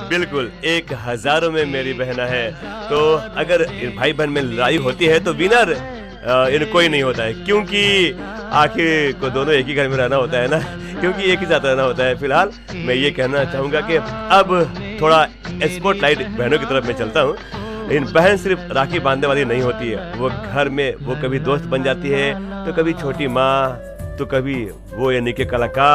बिल्कुल, एक हज़ारों में मेरी बहना है। तो अगर भाई बहन में लड़ाई होती है तो विनर इन कोई नहीं होता है, क्योंकि आखिर को दोनों एक ही घर में रहना होता है ना, क्योंकि एक ही साथ रहना होता है। फिलहाल मैं ये कहना चाहूँगा कि अब थोड़ा स्पॉटलाइट बहनों की तरफ मैं चलता हूँ। लेकिन बहन सिर्फ राखी बांधने वाली नहीं होती है, वो घर में वो कभी दोस्त बन जाती है, तो कभी छोटी माँ, तो कभी वो यानी कि कलाकार।